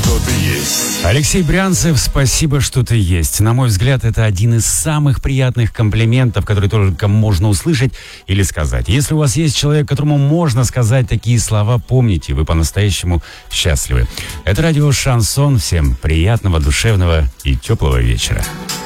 что ты есть. Алексей Брянцев, спасибо, что ты есть. На мой взгляд, это один из самых приятных комплиментов, которые только можно услышать или сказать. Если у вас есть человек, которому можно сказать такие слова, помните, вы по-настоящему счастливы. Это радио «Шансон». Всем приятного, душевного и теплого вечера.